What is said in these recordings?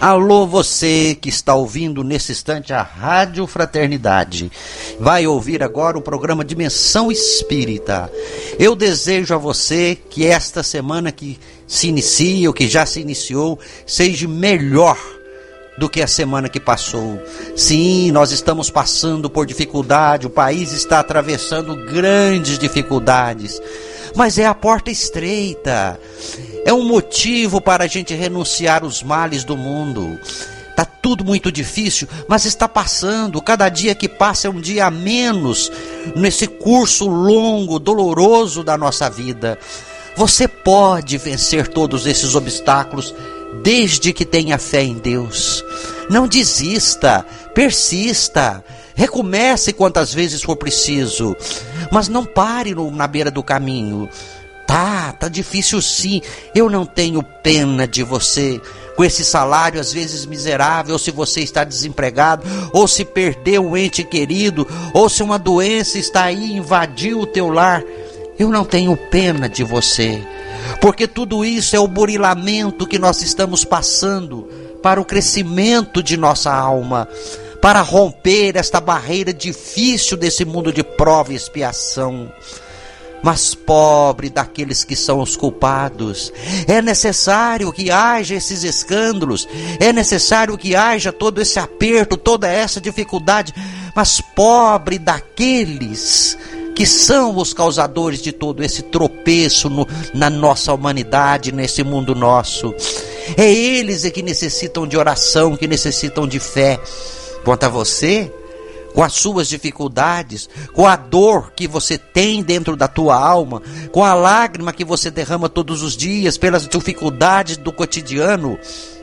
Alô, você que está ouvindo nesse instante a Rádio Fraternidade. Vai ouvir agora o programa Dimensão Espírita. Eu desejo a você que esta semana que se inicia, ou que já se iniciou, seja melhor do que a semana que passou. Sim, nós estamos passando por dificuldade, o país está atravessando grandes dificuldades, mas é a porta estreita. É um motivo para a gente renunciar os males do mundo. Está tudo muito difícil, mas está passando. Cada dia que passa é um dia a menos nesse curso longo, doloroso da nossa vida. Você pode vencer todos esses obstáculos desde que tenha fé em Deus. Não desista, persista, recomece quantas vezes for preciso, mas não pare na beira do caminho. Tá difícil sim, eu não tenho pena de você, com esse salário às vezes miserável, ou se você está desempregado, ou se perdeu um ente querido, ou se uma doença está aí e invadiu o teu lar. Eu não tenho pena de você, porque tudo isso é o burilamento que nós estamos passando para o crescimento de nossa alma, para romper esta barreira difícil desse mundo de prova e expiação. Mas pobre daqueles que são os culpados, é necessário que haja esses escândalos, é necessário que haja todo esse aperto, toda essa dificuldade, mas pobre daqueles que são os causadores de todo esse tropeço na nossa humanidade, nesse mundo nosso. É eles que necessitam de oração, que necessitam de fé. Quanto a você, com as suas dificuldades, com a dor que você tem dentro da tua alma, com a lágrima que você derrama todos os dias pelas dificuldades do cotidiano,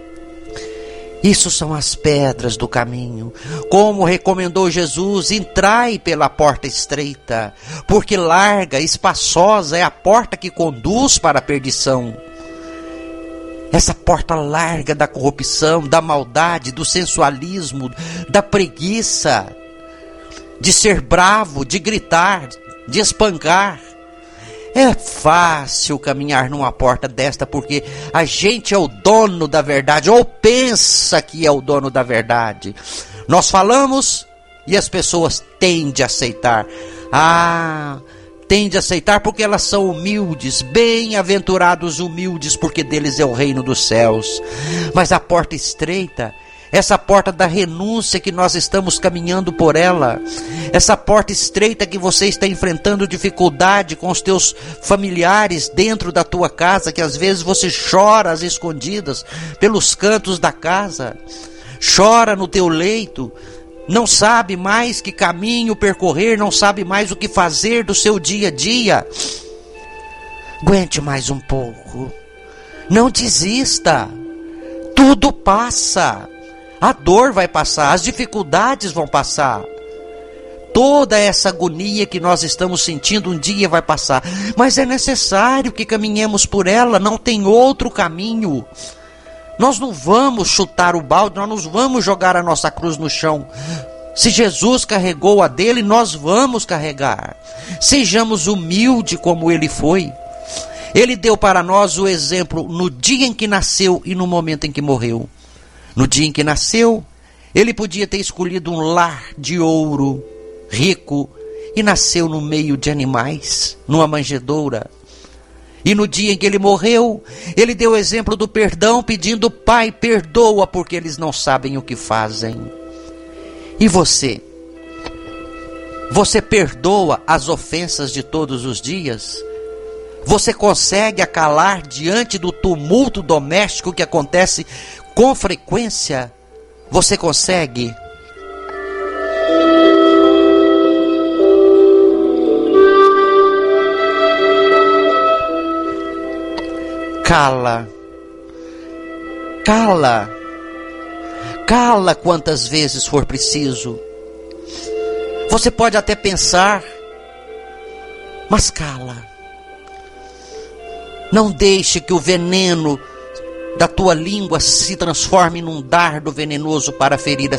isso são as pedras do caminho. Como recomendou Jesus, entrai pela porta estreita, porque larga, espaçosa é a porta que conduz para a perdição. Essa porta larga da corrupção, da maldade, do sensualismo, da preguiça, de ser bravo, de gritar, de espancar. É fácil caminhar numa porta desta porque a gente é o dono da verdade, ou pensa que é o dono da verdade. Nós falamos e as pessoas tendem a aceitar. Tendem a aceitar porque elas são humildes, bem-aventurados humildes, porque deles é o reino dos céus. Mas a porta estreita, essa porta da renúncia que nós estamos caminhando por ela, essa porta estreita que você está enfrentando dificuldade com os teus familiares dentro da tua casa, que às vezes você chora às escondidas pelos cantos da casa, chora no teu leito, não sabe mais que caminho percorrer, não sabe mais o que fazer do seu dia a dia. Aguente mais um pouco, não desista, tudo passa. A dor vai passar, as dificuldades vão passar. Toda essa agonia que nós estamos sentindo um dia vai passar. Mas é necessário que caminhemos por ela, não tem outro caminho. Nós não vamos chutar o balde, nós não vamos jogar a nossa cruz no chão. Se Jesus carregou a dele, nós vamos carregar. Sejamos humildes como ele foi. Ele deu para nós o exemplo no dia em que nasceu e no momento em que morreu. No dia em que nasceu, ele podia ter escolhido um lar de ouro, rico, e nasceu no meio de animais, numa manjedoura. E no dia em que ele morreu, ele deu o exemplo do perdão, pedindo: Pai, perdoa, porque eles não sabem o que fazem. E você? Você perdoa as ofensas de todos os dias? Você consegue acalar diante do tumulto doméstico que acontece com frequência? Você consegue? Cala quantas vezes for preciso. Você pode até pensar, mas cala. Não deixe que o veneno da tua língua se transforme num dardo venenoso para ferir